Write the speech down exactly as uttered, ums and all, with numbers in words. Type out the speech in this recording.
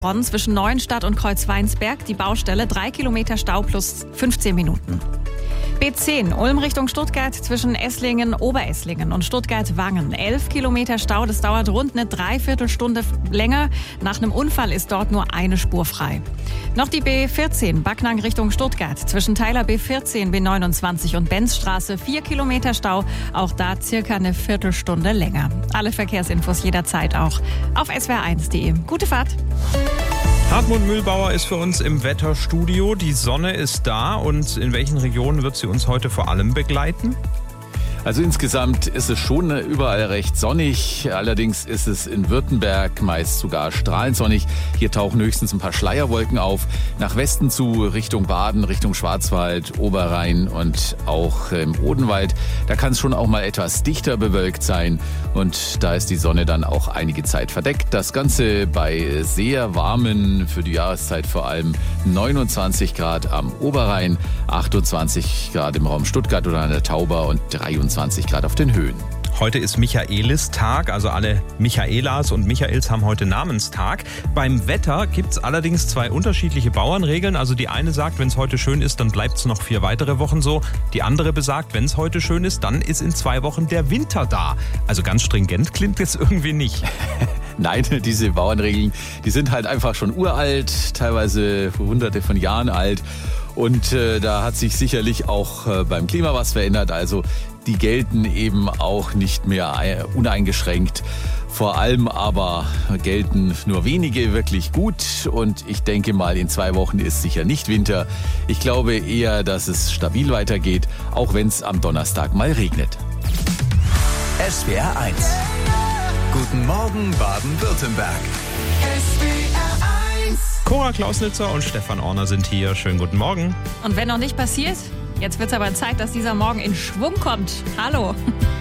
Bonn zwischen Neuenstadt und Kreuzweinsberg die Baustelle, drei Kilometer Stau plus fünfzehn Minuten. B zehn, Ulm Richtung Stuttgart zwischen Esslingen, Oberesslingen und Stuttgart-Wangen. elf Kilometer Stau, das dauert rund eine Dreiviertelstunde länger. Nach einem Unfall ist dort nur eine Spur frei. Noch die B vierzehn, Backnang Richtung Stuttgart. Zwischen Teiler B vierzehn, B neunundzwanzig und Benzstraße vier Kilometer Stau. Auch da circa eine Viertelstunde länger. Alle Verkehrsinfos jederzeit auch auf s w r eins punkt d e. Gute Fahrt! Hartmut Mühlbauer ist für uns im Wetterstudio. Die Sonne ist da und in welchen Regionen wird sie uns heute vor allem begleiten? Also insgesamt ist es schon überall recht sonnig. Allerdings ist es in Württemberg meist sogar strahlend sonnig. Hier tauchen höchstens ein paar Schleierwolken auf. Nach Westen zu Richtung Baden, Richtung Schwarzwald, Oberrhein und auch im Odenwald. Da kann es schon auch mal etwas dichter bewölkt sein. Und da ist die Sonne dann auch einige Zeit verdeckt. Das Ganze bei sehr warmen, für die Jahreszeit vor allem neunundzwanzig Grad am Oberrhein, achtundzwanzig Grad im Raum Stuttgart oder an der Tauber und dreiundzwanzig Grad auf den Höhen. Heute ist Michaelistag, also alle Michaelas und Michaels haben heute Namenstag. Beim Wetter gibt es allerdings zwei unterschiedliche Bauernregeln. Also die eine sagt, wenn es heute schön ist, dann bleibt es noch vier weitere Wochen so. Die andere besagt, wenn es heute schön ist, dann ist in zwei Wochen der Winter da. Also ganz stringent klingt das irgendwie nicht. Nein, diese Bauernregeln, die sind halt einfach schon uralt, teilweise hunderte von Jahren alt. Und äh, da hat sich sicherlich auch äh, beim Klima was verändert. Also die gelten eben auch nicht mehr uneingeschränkt. Vor allem aber gelten nur wenige wirklich gut. Und ich denke mal, in zwei Wochen ist sicher nicht Winter. Ich glaube eher, dass es stabil weitergeht, auch wenn es am Donnerstag mal regnet. S W R eins. Guten Morgen, Baden-Württemberg. Cora Klausnitzer und Stefan Orner sind hier. Schönen guten Morgen. Und wenn noch nicht passiert, jetzt wird es aber Zeit, dass dieser Morgen in Schwung kommt. Hallo!